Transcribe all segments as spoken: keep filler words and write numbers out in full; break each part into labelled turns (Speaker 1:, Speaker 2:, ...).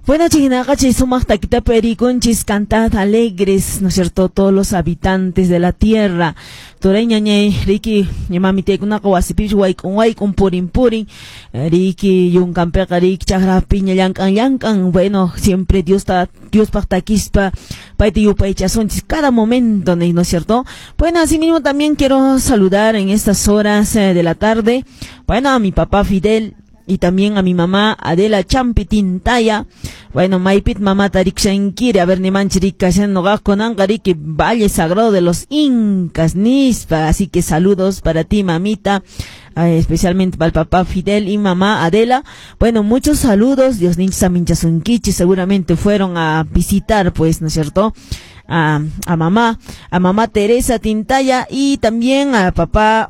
Speaker 1: Bueno, chiquinacachi, sumak taquita periconchis, cantad alegres, ¿no es cierto? Todos los habitantes de la tierra. Toreña ñe, Riki, ñemami tekunaka wasipich, waikun waikun purin purin, Riki, yunkampeca, Riki, chagra piña, yankan yankan. Bueno, siempre Dios está, Dios pactaquispa, paiti yupaichasonchis, cada momento, ¿no es cierto? Bueno, así mismo también quiero saludar en estas horas eh, de la tarde, bueno, a mi papá Fidel, y también a mi mamá Adela Champitintaya. Bueno, maipit mamá tarik shankiri, a ver ni manchirika no gakonangari, que Valle Sagrado de los Incas, Nispa. Así que saludos para ti, mamita, eh, especialmente para el papá Fidel y mamá Adela. Bueno, muchos saludos. Dios nincha minchasunkichi, seguramente fueron a visitar, pues, ¿no es cierto? A, a mamá, a mamá Teresa Tintaya, y también a papá,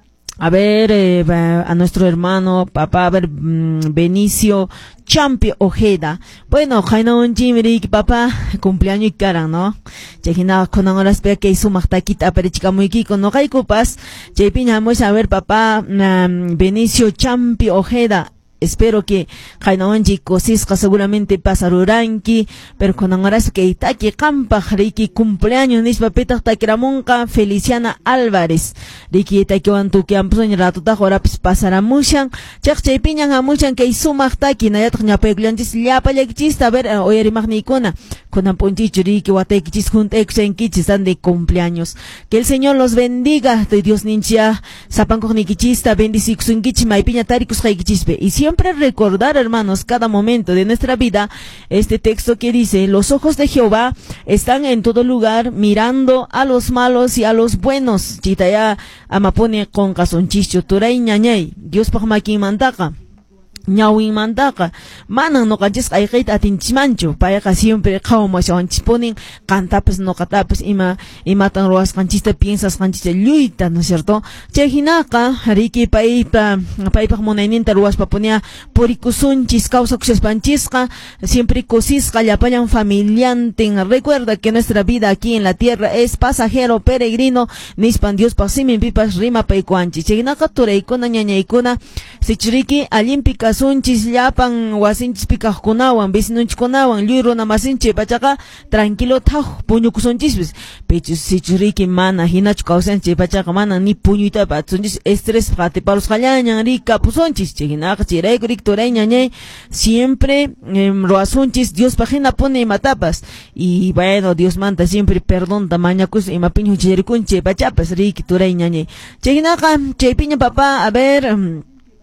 Speaker 1: a ver, eh, a nuestro hermano, papá, a ver, mmm, Benicio Champi Ojeda. Bueno, jaina un jimri, papá, cumpleaños y cara, ¿no? Chejina, con ahora espera que hizo machtaquita, pero chica muy kiko, no hay copas. Chepina, vamos a ver, papá, um, Benicio Champi Ojeda. Espero que Jainawanji cosisca seguramente pasaruranki, pero con angaras que itaki campa riki cumpleaños nispa petah takiramonka Feliciana Álvarez. Riki itaki wantu que ampuson ratuta jorapis pasaramushan. Chak chaypiñan amushan que isumak taki nayatak ñapaykulanchis llapa llakichista, a ver, oyarimagnikuna. Con ampunchichu riki watekichis junteksenkichis dan de cumpleaños. Que el Señor los bendiga, de Dios nincha, sapankoknikichista, bendiciksunkichi maipiña tarikus haikichispe. Y si Siempre recordar, hermanos, cada momento de nuestra vida, este texto que dice, los ojos de Jehová están en todo lugar, mirando a los malos y a los buenos. Chitaya amapone con casonchicho, turay ñañay, Dios pajmaki mantaka. Ñawin mantaka, manan no canches ayqaita atinchimanchu, payqa siempre qawma shawanchiponin, cantapes no catapes, ima, imatan ruas canchista piensas canchista lluita, ¿no es cierto? Chejinaqa, riki paipa, paipa monaininta ruas paponia, porikusunchis, causa kushespanchisqa, siempre cosisqa, llapayan familianten. Recuerda que nuestra vida aquí en la tierra es pasajero, peregrino, nispan Dios pasimin pipas rima paikuanchi. Chejinaqa tureikuna ñañaykuna, sichuriki alimpika sunchis llapan wasinchis pikaqkunawan, vecinunchikunawan, lluy runamasinchis pachaqa tranquilo thaq puñukusunchispis. Pechus sichuriki mana hinachu kawsanchis pachaqa mana ni puñuyta patsunchis estrés qatiparusqallañan rika pusunchis. Chihinaqa chirayku rik turay ñañay siempre eh, roasunchis Dios pajina pone matapas. Y bueno, Dios manta siempre perdón tamañakus imapiñu chirikunche pachapas riki turay ñañay. Chihinaqa chaypiña papá, a ver, um,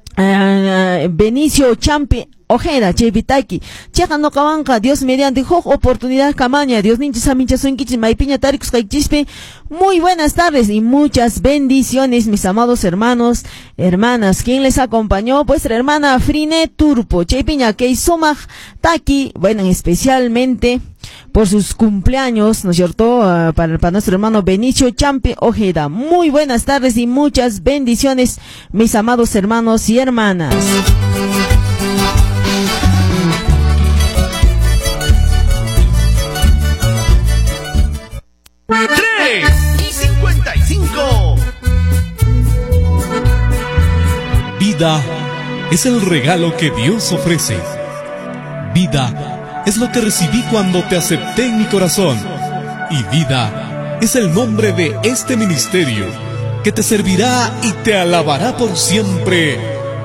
Speaker 1: Uh, Benicio Champi Ojeda, Chevitaki, Cheja no cabanca, Dios mediante Joj oportunidad camaña, Dios ninja samincha sonquichi, maipiña taricus caichispe. Muy buenas tardes y muchas bendiciones, mis amados hermanos, hermanas. ¿Quién les acompañó? Vuestra hermana Frine Turpo, Chepiña Keisumaj Taki, bueno, especialmente por sus cumpleaños, ¿no es cierto? Uh, para, para nuestro hermano Benicio Champi Ojeda. Muy buenas tardes y muchas bendiciones, mis amados hermanos y hermanas.
Speaker 2: tres y cincuenta y cinco.
Speaker 3: Vida es el regalo que Dios ofrece. Vida es lo que recibí cuando te acepté en mi corazón. Y vida es el nombre de este ministerio que te servirá y te alabará por siempre.